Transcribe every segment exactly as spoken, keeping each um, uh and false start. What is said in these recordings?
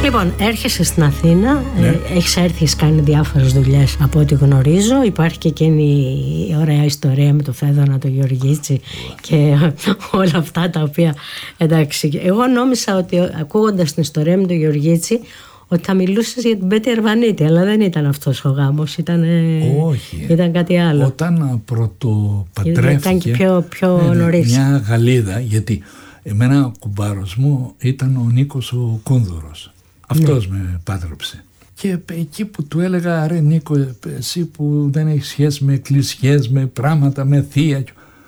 Λοιπόν, έρχεσαι στην Αθήνα, ναι. ε, έχεις έρθει, έχεις κάνει διάφορες δουλειές από ό,τι γνωρίζω. Υπάρχει και εκείνη η ωραία ιστορία με το Φέδωνα, το Γεωργίτσι και όλα αυτά τα οποία, εντάξει, εγώ νόμιζα ότι ακούγοντας την ιστορία με το Γεωργίτσι ότι θα μιλούσες για την Πέτη Αρβανίτη, αλλά δεν ήταν αυτός ο γάμος, ήταν, όχι, ήταν κάτι άλλο. Όταν πρωτοπαντρεύτηκε, ήταν και πιο, πιο ναι, νωρίς. Μια Γαλλίδα, γιατί εμένα ο κουμπάρος μου ήταν ο Νίκος ο Κούνδουρος. Αυτός ναι. με πάτρεψε. Και εκεί που του έλεγα, ρε Νίκο, εσύ που δεν έχεις σχέση με εκκλησιές, με πράγματα, με θεία,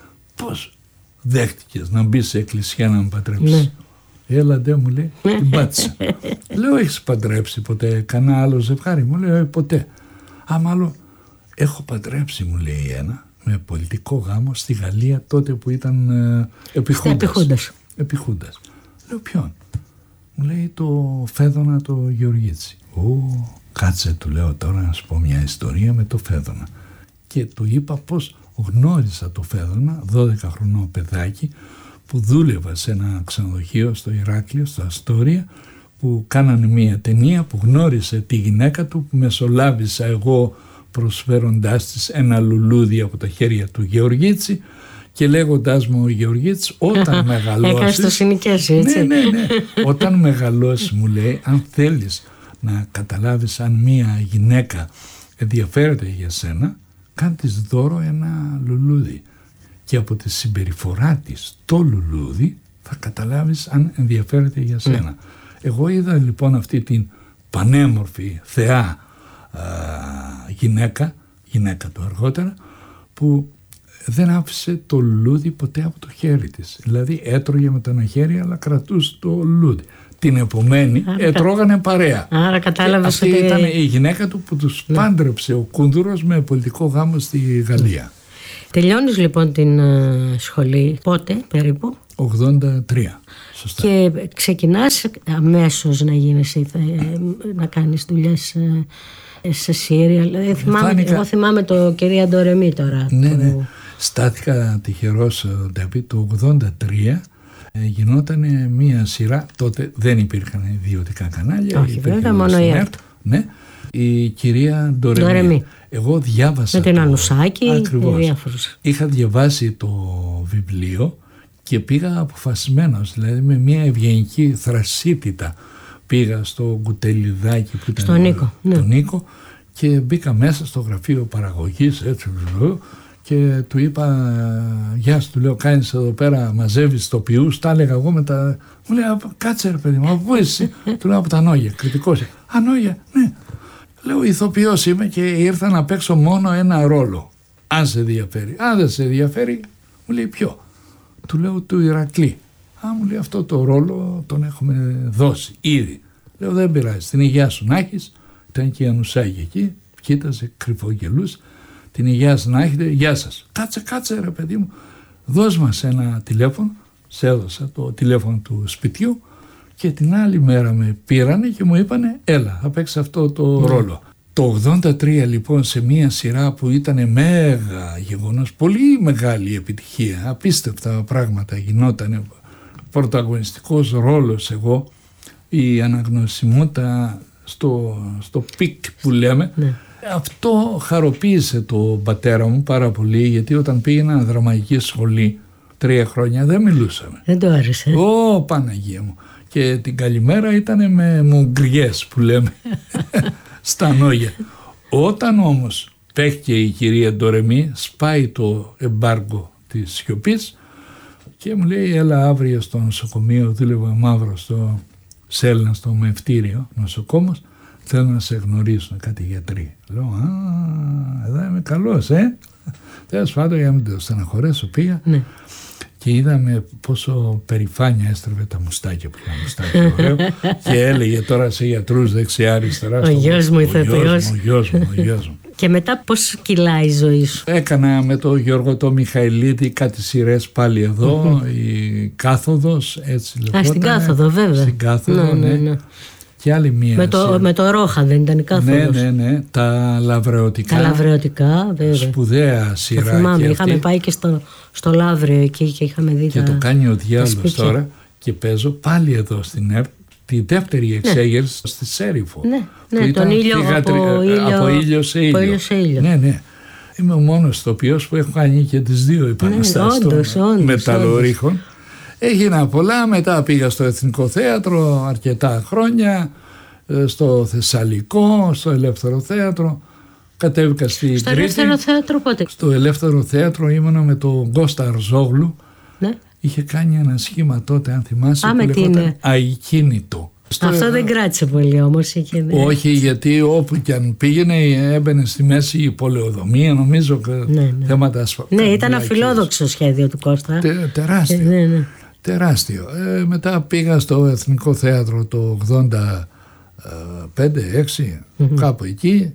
πώς δέχτηκες να μπεις σε εκκλησιά να με παντρέψεις? Ναι. Έλα ντε, μου λέει, την πάτησα. Λέω, έχεις παντρέψει ποτέ κανένα άλλο ζευγάρι? Μου λέει, ποτέ. Α, μάλλον έχω παντρέψει, μου λέει ένα, με πολιτικό γάμο στη Γαλλία τότε που ήταν ε, επιχούντας. Επιχούντας. Λέω, ποιον? Μου λέει, το Φέδωνα το Γεωργίτσι. Ω, κάτσε, του λέω τώρα να σου πω μια ιστορία με το Φέδωνα. Και του είπα πως γνώρισα το Φέδωνα, δώδεκα χρονών παιδάκι, που δούλευα σε ένα ξενοδοχείο στο Ηράκλειο, στο Αστόρια, που κάνανε μια ταινία που γνώρισε τη γυναίκα του, που μεσολάβησα εγώ προσφέροντάς της ένα λουλούδι από τα χέρια του Γεωργίτσι και λέγοντάς μου, ο Γεωργίτσι, όταν μεγαλώσεις... Έκανες το συνοικιάσει, έτσι. Ναι, ναι, ναι. Όταν μεγαλώσεις, μου λέει, αν θέλεις να καταλάβεις αν μια γυναίκα ενδιαφέρεται για σένα, κάν της δώρο ένα λουλούδι. Και από τη συμπεριφορά της το λουλούδι θα καταλάβεις αν ενδιαφέρεται για σένα. Mm. Εγώ είδα λοιπόν αυτή την πανέμορφη, θεά α, γυναίκα, γυναίκα του αργότερα, που δεν άφησε το λουλούδι ποτέ από το χέρι της. Δηλαδή έτρωγε με το ένα χέρι αλλά κρατούσε το λουλούδι. Την επομένη άρα, έτρωγανε παρέα. Άρα κατάλαβες αυτή ότι... ήταν η γυναίκα του που τους ναι. πάντρεψε ο Κούνδουρος με πολιτικό γάμο στη Γαλλία. Τελειώνεις λοιπόν την uh, σχολή πότε περίπου? ογδόντα τρία. Σωστά. Και ξεκινάς αμέσως να γίνεις, να κάνεις δουλειές σε σύριαλ. Ε, Φάνηκα... Εγώ θυμάμαι το κυρία Ντορεμή τώρα. Ναι, το... ναι. Στάθηκα τυχερός, Νταβίτ, το ογδόντα τρία. Ε, γινόταν μία σειρά, τότε δεν υπήρχαν ιδιωτικά κανάλια. Όχι, βέβαια, μόνο η ΕΡΤ. Ναι, η κυρία Ντορεμή. Ντορεμή. Εγώ διάβασα. Με την το... Ανουσάκη. Ακριβώς. Είχα διαβάσει το βιβλίο και πήγα αποφασισμένος, δηλαδή με μια ευγενική θρασίτητα πήγα στο κουτελιδάκι που ήταν στο Νίκο, ναι. τον Νίκο και μπήκα μέσα στο γραφείο παραγωγής έτσι, και του είπα, γεια σου, του λέω, κάνεις εδώ πέρα, μαζεύεις τοπιούς, τα έλεγα εγώ με τα... Μου λέει, κάτσε ρε παιδί μου, από πού είσαι? Του λέω, από τα Νόγια, κριτικός. Α, Νόγια, ναι. Λέω, ηθοποιός είμαι και ήρθα να παίξω μόνο ένα ρόλο. Αν σε ενδιαφέρει. Αν δεν σε ενδιαφέρει, μου λέει, ποιο? Του λέω, του Ηρακλή. Α, μου λέει, αυτό το ρόλο τον έχουμε δώσει ήδη. Λέω, δεν πειράζει, την υγεία σου να έχεις. Ήταν και η Ανουσάκη εκεί, κοίταζε, κρυφογελούσε. Την υγεία σας να έχετε, γεια σας. Κάτσε, κάτσε ρε παιδί μου, δώσ' μας ένα τηλέφωνο. Σε έδωσα το τηλέφωνο του σπιτιού και την άλλη μέρα με πήρανε και μου είπανε, έλα, θα παίξεις αυτό το mm. ρόλο. Το ογδόντα τρία λοιπόν, σε μια σειρά που ήταν μέγα γεγονός, πολύ μεγάλη επιτυχία, απίστευτα πράγματα γινότανε, πρωταγωνιστικός ρόλος εγώ, η αναγνωσιμότητα στο, στο πικ που λέμε, ναι. Αυτό χαροποίησε τον πατέρα μου πάρα πολύ, γιατί όταν πήγαινα δραματική σχολή τρία χρόνια δεν μιλούσαμε. Δεν το άρεσε. Ω, Παναγία μου. Και την καλημέρα ήταν με μουγκριές που λέμε στα Νόγια. Όταν όμως παίχτηκε η κυρία Ντορεμή, σπάει το εμπάργκο της σιωπής και μου λέει, έλα αύριο στο νοσοκομείο, δούλευα μαύρο στο Σέλνα, στο μευτήριο νοσοκόμος, θέλω να σε γνωρίσουν κάτι γιατροί. Λέω, α, εδώ είμαι καλός, ε. Τέλος πάντων, για να μην το στεναχωρέσω, πήγα ναι. και είδαμε πόσο περηφάνεια έστρεβε τα μουστάκια που είχα μουστάκια ωραίο και έλεγε τώρα σε γιατρούς δεξιά αριστερά. Ο γιος μου, ηθοποιός. Ο γιος μου, ο γιος μου. Και μετά πώς κυλάει η ζωή σου? Έκανα με τον Γιώργο το Μιχαηλίδη κάτι σειρές πάλι εδώ, η Κάθοδος, έτσι λεγόταν. Α, στην Κάθοδο βέβαια. Στην Κάθοδο, ναι. ναι, ναι. Και άλλη μία με, το, με το Ρόχα δεν ήταν η Κάθοδος? Ναι, ναι, ναι. Τα Λαβρεωτικά. Τα Λαβρεωτικά, βέβαια. Σπουδαία σειρά. Το θυμάμαι, είχαμε πάει και στο, στο Λαύριο εκεί και είχαμε δει και τα το κάνει ο διάολος τώρα και παίζω πάλι εδώ στην ΕΡΤ τη δεύτερη εξέγερση, ναι, στη Σέριφο. Ναι, ναι, τον ήλιο, θηγατρι... από, ήλιο, από ήλιο σε ήλιο. ήλιο, σε ήλιο. Ναι, ναι. Είμαι ο μόνος ηθοποιός που έχω κάνει και τις δύο επαναστάσεις, ναι, των μεταλλορίχων. Έγινα πολλά, μετά πήγα στο Εθνικό Θέατρο αρκετά χρόνια, στο Θεσσαλικό, στο Ελεύθερο Θέατρο. Κατέβηκα στη Στο Κρήτη. Ελεύθερο Θέατρο πότε? Στο Ελεύθερο Θέατρο ήμουνα με τον Κώστα Αρζόγλου. Ναι. Είχε κάνει ένα σχήμα τότε, αν θυμάσαι, Α, που λεγόταν Αικίνητο. Αυτό στο... δεν κράτησε πολύ όμως. Είχε... Όχι, γιατί όπου και αν πήγαινε έμπαινε στη μέση η πολεοδομία, νομίζω, ναι, ναι. θέματα ασφαλείας. Ναι, ήταν αφιλόδοξο σχέδιο του Κώστα. Τε, τεράστιο. Και, ναι, ναι. Τεράστιο. Ε, μετά πήγα στο Εθνικό Θέατρο το ογδόντα πέντε έξι, mm-hmm. κάπου εκεί.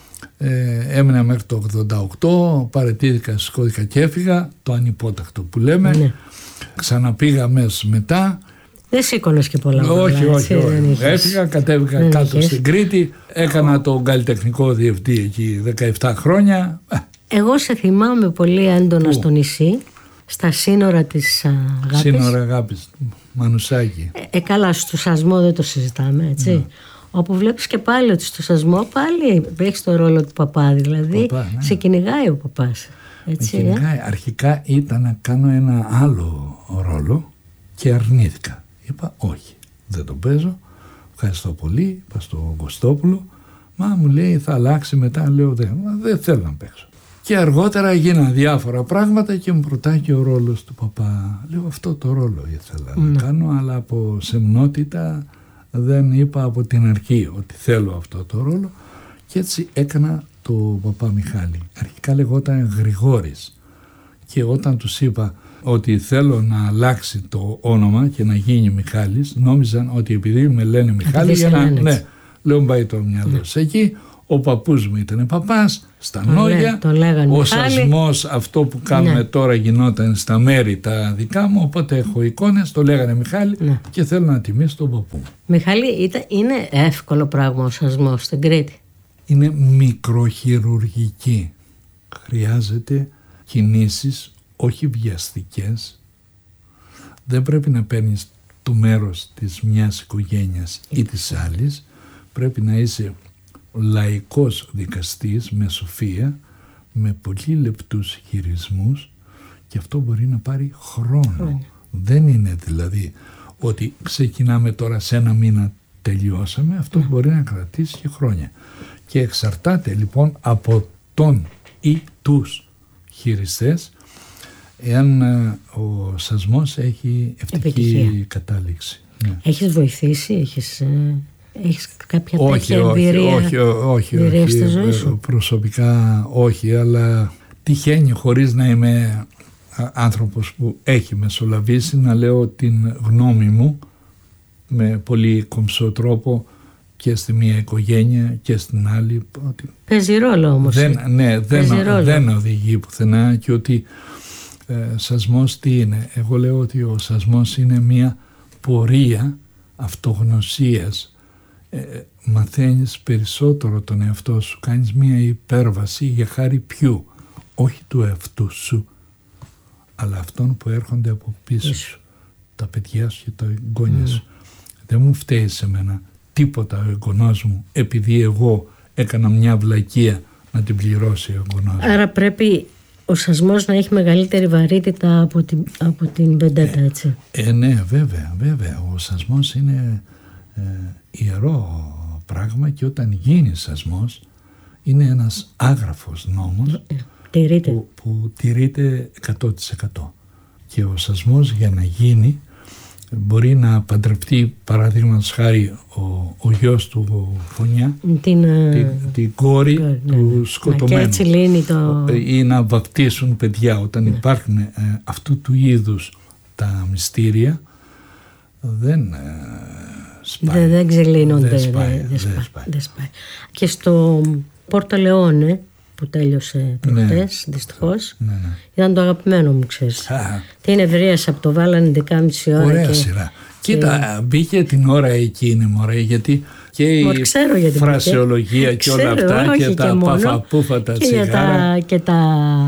Ε, έμεινα μέχρι το ογδόντα οκτώ, παραιτήθηκα στη Σκώδικα και έφυγα, το ανυπότακτο που λέμε. Ναι. Ξαναπήγα μέσα μετά. Δεν σήκωνες και πολλά. Όχι, πολλά, όχι, όχι. όχι. Έφυγα, κατέβηκα δεν κάτω είχες. Στην Κρήτη, έκανα τον καλλιτεχνικό διευθυντή εκεί δεκαεπτά χρόνια. Εγώ σε θυμάμαι πολύ έντονα στο νησί, στα σύνορα της Αγάπης. Σύνορα Αγάπης, Μανουσάκη. Ε, ε, καλά, στο Σασμό δεν το συζητάμε, έτσι. Ναι. Όπου βλέπεις και πάλι ότι στο Σασμό πάλι έχεις το ρόλο του παπά, δηλαδή παπά, ναι. Σε κυνηγάει ο παπάς. Έτσι, με κυνηγάει. Ε? Αρχικά ήταν να κάνω ένα άλλο ρόλο και αρνήθηκα. Είπα όχι, δεν τον παίζω, ευχαριστώ πολύ, είπα στον Κωστόπουλο, μα μου λέει θα αλλάξει μετά, λέω δεν, δεν θέλω να παίξω. Και αργότερα γίναν διάφορα πράγματα και μου προτάει και ο ρόλος του παπά. Λέω αυτό το ρόλο ήθελα mm. να κάνω, αλλά από σεμνότητα δεν είπα από την αρχή ότι θέλω αυτό το ρόλο και έτσι έκανα το παπά Μιχάλη. Αρχικά λεγόταν Γρηγόρης και όταν τους είπα ότι θέλω να αλλάξει το όνομα και να γίνει Μιχάλης, νόμιζαν ότι επειδή με λένε Μιχάλη, για να, ναι, λέω πάει το μυαλό σε εκεί. Ο παππούς μου ήταν παπάς, στα Νόγια, ο Σασμός αυτό που κάνουμε ναι. τώρα γινόταν στα μέρη τα δικά μου, οπότε έχω εικόνες, το λέγανε Μιχάλη ναι. και θέλω να τιμήσω τον παππού μου. Μιχάλη, ήταν, είναι εύκολο πράγμα ο Σασμός στην Κρήτη? Είναι μικροχειρουργική, χρειάζεται κινήσεις όχι βιαστικές, δεν πρέπει να παίρνεις το μέρος της μιας οικογένειας ή της άλλης, πρέπει να είσαι λαϊκός δικαστής με σοφία, με πολύ λεπτούς χειρισμούς και αυτό μπορεί να πάρει χρόνο. Mm. Δεν είναι δηλαδή ότι ξεκινάμε τώρα σε ένα μήνα τελειώσαμε, αυτό mm. μπορεί να κρατήσει και χρόνια. Και εξαρτάται λοιπόν από τον ή τους χειριστές εάν ο Σασμός έχει ευτυχή Επιτυχία. Κατάληξη. Ναι. Έχεις βοηθήσει, έχεις... Έχεις κάποια όχι, τέτοια εμπειρία, όχι, όχι, εμπειρία όχι, στη ζωή σου? Προσωπικά όχι, αλλά τυχαίνει χωρίς να είμαι άνθρωπος που έχει μεσολαβήσει να λέω την γνώμη μου με πολύ κομψό τρόπο και στη μία οικογένεια και στην άλλη. Ότι παίζει ρόλο όμως. Δεν, ναι, δεν, ρόλο. δεν οδηγεί πουθενά και ότι ε, Σασμός τι είναι. Εγώ λέω ότι ο Σασμός είναι μία πορεία αυτογνωσίας. Ε, μαθαίνεις περισσότερο τον εαυτό σου, κάνεις μία υπέρβαση για χάρη ποιου, όχι του εαυτού σου αλλά αυτών που έρχονται από πίσω σου, τα παιδιά σου και τα εγγόνια mm. σου. Δεν μου φταίει σε μένα τίποτα ο εγγονός μου επειδή εγώ έκανα μια βλακεία να την πληρώσει ο εγγονός μου. Άρα πρέπει ο Σασμός να έχει μεγαλύτερη βαρύτητα από την, από την Βεντέτα, έτσι. Ε, ε, ναι, βέβαια, βέβαια. Ο Σασμός είναι ε, ιερό πράγμα και όταν γίνει Σασμός είναι ένας άγραφος νόμος ε, τηρείται. Που, που τηρείται εκατό τοις εκατό. Και ο Σασμός για να γίνει μπορεί να παντρευτεί παραδείγματος χάρη ο, ο γιος του ο Φωνιά την, την, την κόρη ναι, του ναι. σκοτωμένου. Και έτσι λύνει το... ή να βαπτίσουν παιδιά όταν ναι. υπάρχουν ε, αυτού του είδους τα μυστήρια δεν ε, σπάει. Δεν, δεν ξελύνονται. Δεν σπάει, δεν, δεν, δεν σπάει, δεν σπάει. Και στο Πόρτο Λεόνε που τέλειωσε προχτές, ναι. δυστυχώς. Ναι, ναι. Ήταν το αγαπημένο μου, ξέρεις. Α, την ευρίασα από το βάλανε δεκάμιση ώρα. Ωραία και... σειρά. Κοίτα, και... μπήκε την ώρα εκείνη, μωρέ, γιατί και η φρασεολογία και όλα αυτά και, και τα παφαπούφα τα τσιγάρα. Και, τα, και τα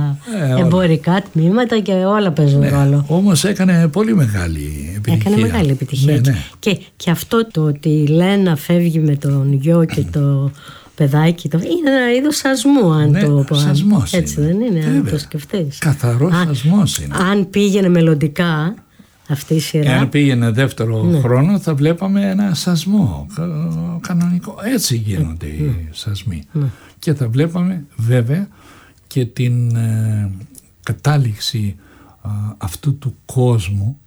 ε, εμπορικά τμήματα και όλα παίζουν ναι, ρόλο. Όμως έκανε πολύ μεγάλη επιτυχία. Έκανε μεγάλη επιτυχία. Ναι, ναι. Και, και αυτό το ότι η Λένα φεύγει με τον γιο και το παιδάκι, το, είναι ένα είδος σασμού, αν ναι, το πω. Σασμός έτσι είναι. δεν είναι, Βέβαια. αν το σκεφτείς. Καθαρός αν, σασμός είναι. Αν πήγαινε μελλοντικά αυτή η σειρά. Αν πήγαινε δεύτερο ναι. χρόνο θα βλέπαμε ένα σασμό κανονικό. Έτσι γίνονται ναι. οι σασμοί. Ναι. Και θα βλέπαμε βέβαια και την ε, κατάληξη ε, αυτού του κόσμου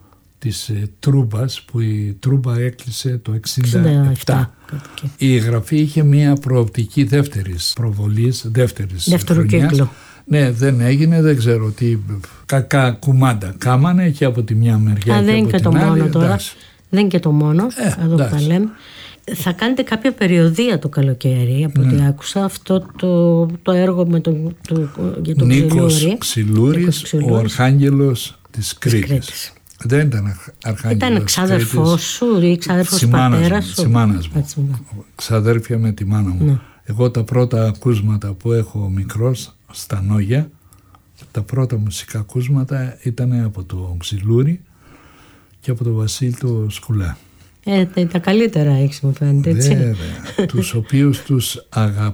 της ε, Τρούμπας, που η Τρούμπα έκλεισε το εξήντα επτά. Η γραφή είχε μια προοπτική δεύτερης προβολής, δεύτερης δεύτερο κύκλο. Ναι, δεν έγινε, δεν ξέρω τι κακά κουμάντα κάμανε και από τη μια μεριά. Α, και δεν είναι από και την το άλλη, μόνο τώρα. Εντάξει. Δεν είναι και το μόνο, ε, εδώ που τα λέμε. Θα κάνετε κάποια περιοδία το καλοκαίρι, από ό,τι ναι. άκουσα, αυτό το, το έργο με τον, το, για τον Νίκος Ξυλούρης, ο Αρχάγγελος της Κρήτης. Κρήτης. Δεν ήταν Αρχάγγελος. Ήταν ξάδερφός σου ή ξάδερφος πατέρας σου. Της μάνας μου. Ξαδέρφια με τη μάνα μου. Ναι. Εγώ τα πρώτα ακούσματα που έχω μικρός στα Νόγια, τα πρώτα μουσικά ακούσματα ήταν από το Ξυλούρη και από τον Βασίλη του Σκουλά. Ε, τα, τα καλύτερα έχεις μου φαίνεται, έτσι. Βέβαια, τους οποίους τους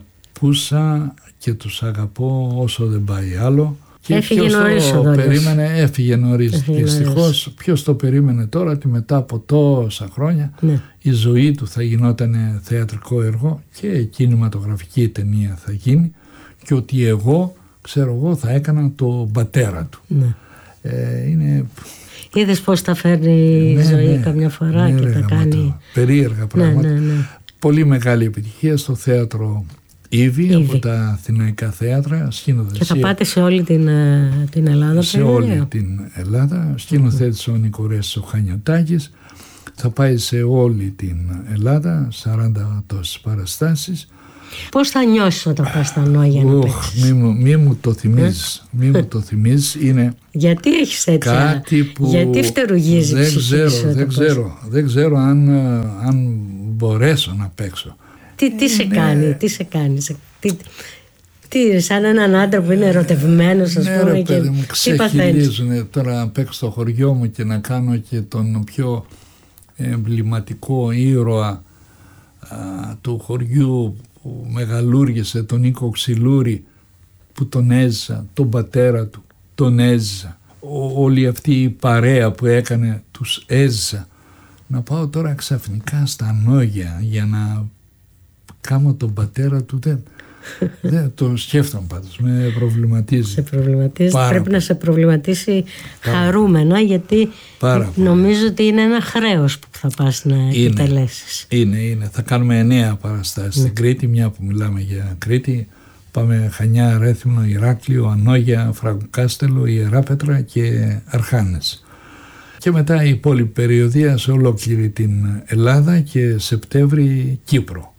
αγαπούσα και τους αγαπώ όσο δεν πάει άλλο. Και έφυγε νωρίς το ο περίμενε, έφυγε νωρίς. Δυστυχώς, ποιος το περίμενε τώρα ότι μετά από τόσα χρόνια ναι. η ζωή του θα γινόταν θεατρικό έργο και κινηματογραφική ταινία θα γίνει και ότι εγώ, ξέρω εγώ, θα έκανα το πατέρα του. Ναι. Ε, είναι... Είδες πώς τα φέρνει ναι, η ζωή ναι, καμιά φορά ναι, και ρε, τα κάνει. Περίεργα πράγματα. Ναι, ναι, ναι. Πολύ μεγάλη επιτυχία στο θέατρο Ήβη, από τα αθηναϊκά θέατρα. Και θα πάτε σε όλη την, την Ελλάδα. Σε όλη την Ελλάδα. Σκηνοθέτησε mm-hmm. ο Νικορές ο Χανιωτάκης. Θα πάει σε όλη την Ελλάδα, σαράντα τόσες παραστάσεις. Πώς θα νιώσεις όταν πας στα Νόγια να παίξεις? Μη μου, μη μου το θυμίζεις. Μη μου το θυμίζεις. Είναι γιατί έχεις έτσι? Κάτι που γιατί φτερουγίζει δεν ψυχή ξέρω, σου, δεν ξέρω, δεν ξέρω αν, αν μπορέσω να παίξω. Τι, τι σε κάνει, τι σε κάνει, τι, τι, σαν έναν άντρα που είναι ερωτευμένος, ας ναι, πούμε, ρε, και παιδί μου, τι παθαίνεις? τώρα να παίξω στο χωριό μου και να κάνω και τον πιο εμβληματικό ήρωα α, του χωριού που μεγαλούργησε, τον Νίκο Ξυλούρη, που τον έζησα, τον πατέρα του, τον έζησα. Ό, όλη αυτή η παρέα που έκανε τους έζησα. Να πάω τώρα ξαφνικά στα Νόγια για να κάνω τον πατέρα του, δεν, δεν το σκέφτομαι πάντως, με προβληματίζει. Σε προβληματίζει, πάρα πρέπει πολύ. Να σε προβληματίσει πάρα χαρούμενα, γιατί πάρα νομίζω πολύ. Ότι είναι ένα χρέος που θα πας να επιτελέσεις. Είναι, είναι. Θα κάνουμε εννέα παραστάσεις ναι. στην Κρήτη, μια που μιλάμε για Κρήτη. Πάμε Χανιά, Ρέθυμνο, Ηράκλειο, Ανόγια, Φραγκοκάστελο, Ιεράπετρα και Αρχάνες. Και μετά η υπόλοιπη περιοδία σε ολόκληρη την Ελλάδα και Σεπτέμβρη Κύπρο.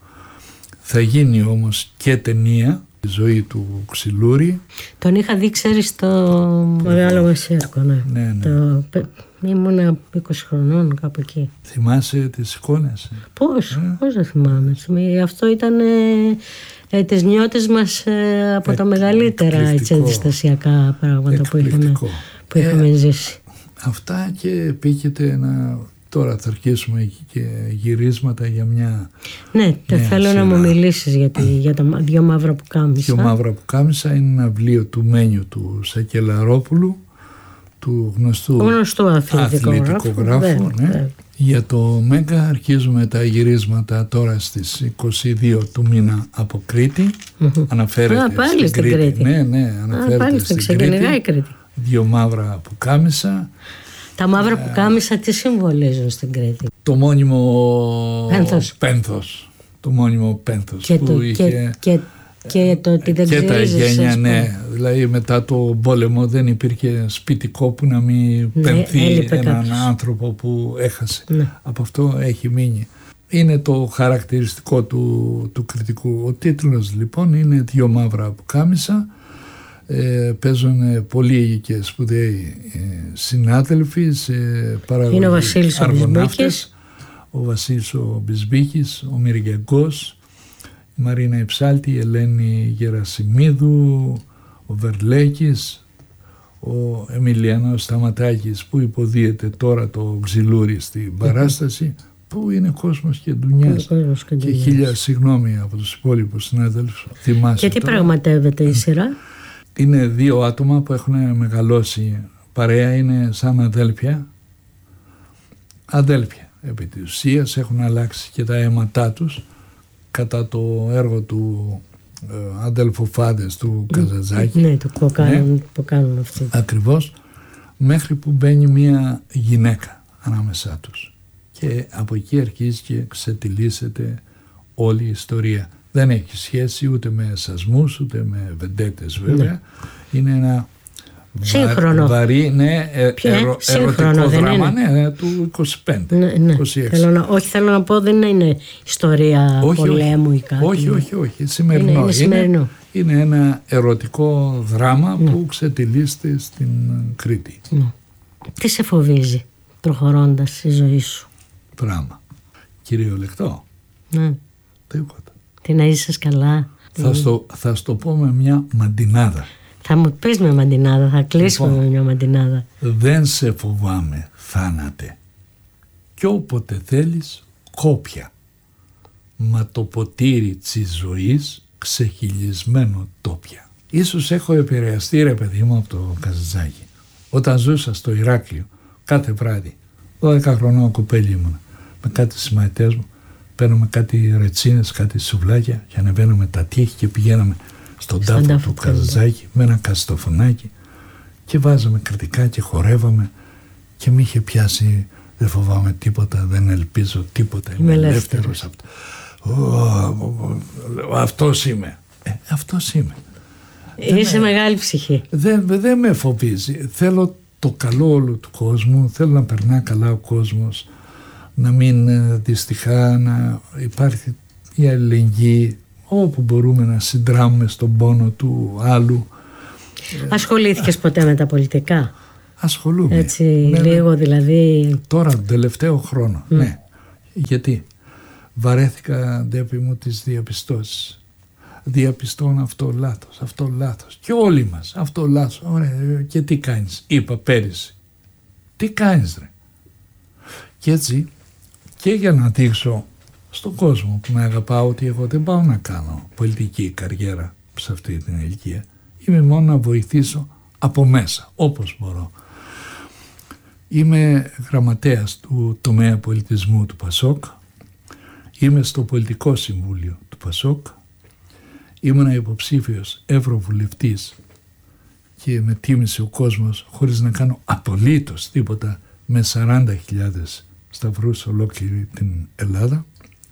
Θα γίνει όμως και ταινία, η ζωή του Ξυλούρη. Τον είχα δει, ξέρεις, στο Μεγάλο Μεσαίρκο, ναι. ναι, ναι. Το... ήμουνα είκοσι χρονών κάπου εκεί. Θυμάσαι τις εικόνες? Πώς, ε? πώς δεν θυμάμαι. Αυτό ήταν ε, ε, τις νιώτες μας ε, από ε, τα μεγαλύτερα έτσι, ενδυστασιακά πράγματα που είχαμε, που είχαμε ε, ζήσει. Αυτά και επίκειται να... Τώρα θα αρχίσουμε και γυρίσματα για μια... Ναι, θέλω σειρά. Να μου μιλήσεις για, τη, για τα δυο μαύρα που κάμισα. Δυο μαύρα που κάμισα είναι ένα βιβλίο του Μένιου του Σακελαρόπουλου, του γνωστού, γνωστού αθλητικογράφου. Ναι. Ναι. Για το Μέγκα αρχίζουμε τα γυρίσματα τώρα στις είκοσι δύο του μήνα από Κρήτη. Mm-hmm. Αναφέρεται Α, πάλι στην Κρήτη. Κρήτη. Ναι, ναι, αναφέρεται Α, πάλι στην Κρήτη. Κρήτη. Δυο μαύρα που κάμισα. Τα μαύρα που κάμισα τι συμβολίζουν στην Κρήτη? Το μόνιμο πένθος. πένθος. Το μόνιμο πένθος και που το, είχε... Και, και, και το ότι δεν και τα γένια, ναι. Πω. Δηλαδή μετά το πόλεμο δεν υπήρχε σπιτικό που να μην ναι, πενθεί έναν κάποιος. άνθρωπο που έχασε. Ναι. Από αυτό έχει μείνει. Είναι το χαρακτηριστικό του, του κριτικού. Ο τίτλος λοιπόν είναι «Δυο μαύρα που κάμισα». Ε, παίζουν πολλοί και σπουδαίοι ε, συνάδελφοι σε παραγωγή. Είναι ο Βασίλης ο Μπισμπίκης, ο Βασίλης ο Μπισμπίκης, ο Μυριγκός, η Μαρίνα Υψάλτη, η Ελένη Γερασιμίδου, ο Βερλέκης, ο Εμιλιανός Σταματάκης που υποδίεται τώρα το Ξυλούρι στην παράσταση, που είναι κόσμος και ντουνιάς και, και χίλια συγγνώμη από τους υπόλοιπους συνάδελφους. Και τι τώρα πραγματεύεται η σειρά? Είναι δύο άτομα που έχουν μεγαλώσει παρέα, είναι σαν αδέλφια. Αδέλφια επί της ουσίας, έχουν αλλάξει και τα αίματά τους κατά το έργο του ε, αδελφοφάδες του Καζαντζάκη. Ναι, το που κάνουν, ναι, που κάνουν αυτοί. Ακριβώς, μέχρι που μπαίνει μια γυναίκα ανάμεσά τους. Και από εκεί αρχίζει και ξετυλίσσεται όλη η ιστορία. Δεν έχει σχέση ούτε με σασμούς, ούτε με βεντέτες βέβαια. Ναι. Είναι ένα σύγχρονο. βαρύ, ναι, ε, ερω, ερωτικό δράμα, ναι, ναι, του είκοσι πέντε, ναι, ναι. είκοσι έξι. Θέλω να, όχι, θέλω να πω, δεν είναι ιστορία όχι, πολέμου όχι, ή κάτι. Όχι, όχι, όχι, σημερινό. Είναι, είναι, σημερινό. είναι, είναι ένα ερωτικό δράμα, ναι, που ξετυλίσσεται στην Κρήτη. Ναι. Τι σε φοβίζει προχωρώντας στη ζωή σου? Πράγμα. Κυριολεκτό. Ναι. Τίποτα. Τι να είσαι καλά. Θα στο, θα στο πω με μια μαντινάδα. Θα μου πεις με μαντινάδα, θα κλείσουμε λοιπόν, με μια μαντινάδα. Δεν σε φοβάμαι, θάνατε. Κι όποτε θέλεις κόπια. Μα το ποτήρι της ζωής ξεχυλισμένο τόπια. Ίσως έχω επηρεαστεί, ρε παιδί μου, από το Καζαντζάκη. Όταν ζούσα στο Ηράκλειο κάθε βράδυ, δώδεκα χρονών κοπέλι ήμουνα, με κάτι συμμαθητές μου, παίρνουμε κάτι ρετσίνες, κάτι σουβλάκια και ανεβαίνουμε τα τείχη και πηγαίναμε στον τάφο, τάφο του Καζαντζάκη με ένα καστοφωνάκι και βάζαμε κριτικά και χορεύαμε και με είχε πιάσει, δεν φοβάμαι τίποτα, δεν ελπίζω τίποτα, είμαι ελεύθερος. Αυτός είμαι. Ε, αυτός είμαι. Είσαι με... μεγάλη ψυχή. Δεν, δεν με φοβίζει. Θέλω το καλό όλου του κόσμου, θέλω να περνά καλά ο κόσμος, να μην δυστυχά, να υπάρχει η αλληλεγγύη, όπου μπορούμε να συντράμουμε στον πόνο του άλλου. Ασχολήθηκες ποτέ με τα πολιτικά? Ασχολούμαι. Έτσι ναι, λίγο δηλαδή. Τώρα τον τελευταίο χρόνο, mm. ναι. Γιατί βαρέθηκα, ντέπη μου, τις διαπιστώσεις. Διαπιστώνω αυτό λάθος, αυτό λάθος. Και όλοι μας, αυτό λάθος. Ωραία, και τι κάνεις? Είπα πέρυσι. Τι κάνεις ρε? Και έτσι, και για να δείξω στον κόσμο που με αγαπάω ότι εγώ δεν πάω να κάνω πολιτική καριέρα σε αυτή την ηλικία. Είμαι μόνο να βοηθήσω από μέσα, όπως μπορώ. Είμαι γραμματέας του τομέα πολιτισμού του Πασόκ. Είμαι στο πολιτικό συμβούλιο του Πασόκ. Ήμουν υποψήφιος ευρωβουλευτής και με τίμησε ο κόσμος χωρίς να κάνω απολύτως τίποτα, με σαράντα χιλιάδες σταυρούς ολόκληρη την Ελλάδα.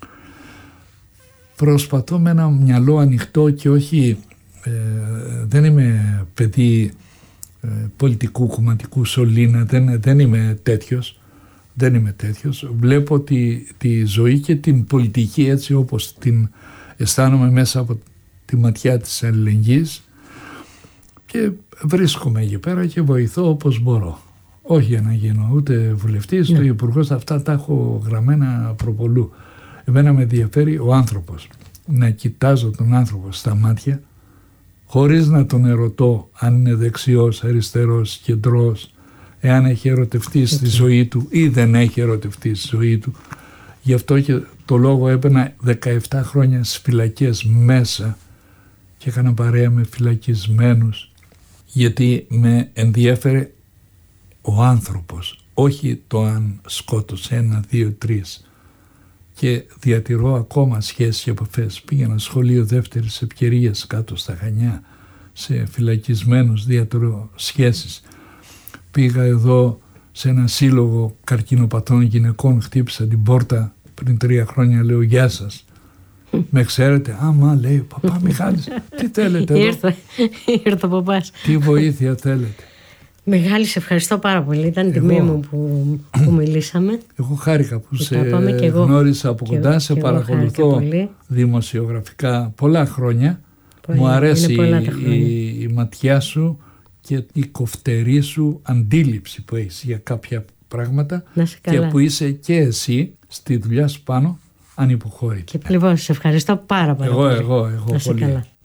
Προσπαθώ με ένα μυαλό ανοιχτό και όχι, ε, δεν είμαι παιδί ε, πολιτικού κομματικού σωλήνα, δεν, δεν είμαι τέτοιος, δεν είμαι τέτοιος. Βλέπω τη, τη ζωή και την πολιτική έτσι όπως την αισθάνομαι μέσα από τη ματιά της αλληλεγγύης και βρίσκομαι εκεί πέρα και βοηθώ όπως μπορώ. Όχι για να γίνω ούτε βουλευτής, ούτε υπουργός, αυτά τα έχω γραμμένα προπολού. Εμένα με ενδιαφέρει ο άνθρωπος. Να κοιτάζω τον άνθρωπο στα μάτια χωρίς να τον ερωτώ αν είναι δεξιός, αριστερός, κεντρός, εάν έχει ερωτευτεί στη ζωή του ή δεν έχει ερωτευτεί στη ζωή του. Γι' αυτό και το λόγο έπαιρνα δεκαεπτά χρόνια στις φυλακές μέσα και έκανα παρέα με φυλακισμένους, γιατί με ενδιέφερε ο άνθρωπος, όχι το αν σκότωσε ένα, δύο, τρεις. Και διατηρώ ακόμα σχέσεις και επαφές. Πήγαινα σχολείο δεύτερης ευκαιρίας κάτω στα Χανιά, σε φυλακισμένους, διατηρώ σχέσεις. Πήγα εδώ σε ένα σύλλογο καρκινοπαθών γυναικών, χτύπησα την πόρτα πριν τρία χρόνια, λέω γεια σας. Με ξέρετε? Άμα, λέει, παπά Μιχάλης, τι θέλετε εδώ? Ήρθε, ήρθε ο παπάς. Τι βοήθεια θέλετε? Μεγάλη, σε ευχαριστώ πάρα πολύ. Ήταν τιμή μου που, που μιλήσαμε. Εγώ χάρηκα που σε γνώρισα από κοντά, σε παρακολουθώ δημοσιογραφικά πολλά χρόνια. Μου αρέσει η, η, η ματιά σου και η κοφτερή σου αντίληψη που έχεις για κάποια πράγματα και που είσαι και εσύ στη δουλειά σου πάνω ανυποχώρητη. Και λοιπόν, σε ευχαριστώ πάρα πολύ. Εγώ, εγώ, εγώ πολύ. Καλά.